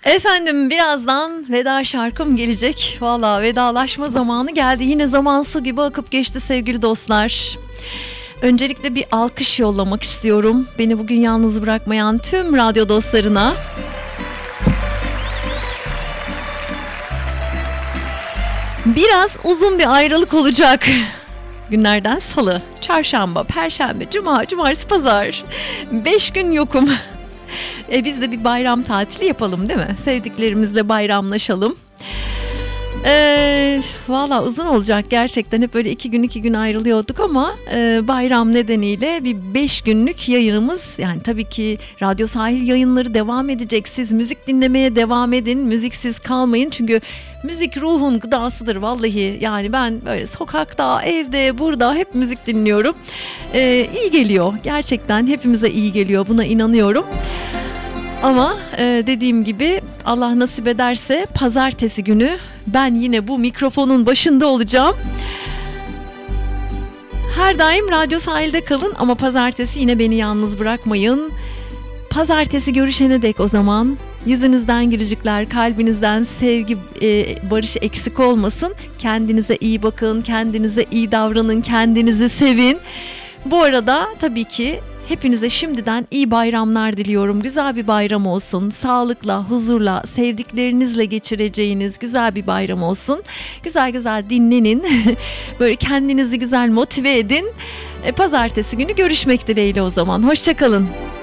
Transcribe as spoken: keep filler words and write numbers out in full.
Efendim birazdan veda şarkım gelecek. Valla vedalaşma zamanı geldi. Yine zaman su gibi akıp geçti sevgili dostlar. Öncelikle bir alkış yollamak istiyorum. Beni bugün yalnız bırakmayan tüm radyo dostlarına. Biraz uzun bir ayrılık olacak. Günlerden salı, çarşamba, perşembe, cuma, cumartesi, pazar. Beş gün yokum. E biz de bir bayram tatili yapalım değil mi? Sevdiklerimizle bayramlaşalım. E, Valla uzun olacak gerçekten. Hep böyle iki gün iki gün ayrılıyorduk ama e, bayram nedeniyle bir beş günlük yayınımız. Yani tabii ki Radyo Sahil yayınları devam edecek. Siz müzik dinlemeye devam edin. Müziksiz kalmayın çünkü müzik ruhun gıdasıdır vallahi. Yani ben böyle sokakta, evde, burada hep müzik dinliyorum. E, iyi geliyor. Gerçekten hepimize iyi geliyor. Buna inanıyorum. Ama e, dediğim gibi Allah nasip ederse pazartesi günü ben yine bu mikrofonun başında olacağım. Her daim Radyo Sahil'de kalın ama pazartesi yine beni yalnız bırakmayın. Pazartesi görüşene dek o zaman yüzünüzden gülücükler, kalbinizden sevgi, e, barış eksik olmasın. Kendinize iyi bakın, kendinize iyi davranın, kendinizi sevin. Bu arada tabii ki hepinize şimdiden iyi bayramlar diliyorum. Güzel bir bayram olsun. Sağlıkla, huzurla, sevdiklerinizle geçireceğiniz güzel bir bayram olsun. Güzel güzel dinlenin. Böyle kendinizi güzel motive edin. E, pazartesi günü görüşmek dileğiyle o zaman. Hoşça kalın.